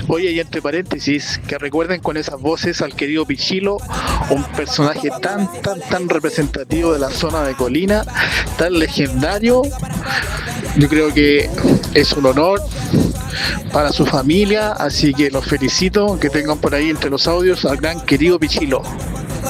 Oye, y entre paréntesis, que recuerden con esas voces al querido Pichilo, un personaje tan representativo de la zona de Colina, tan legendario. Yo creo que es un honor para su familia, así que los felicito, que tengan por ahí entre los audios al gran querido Pichilo.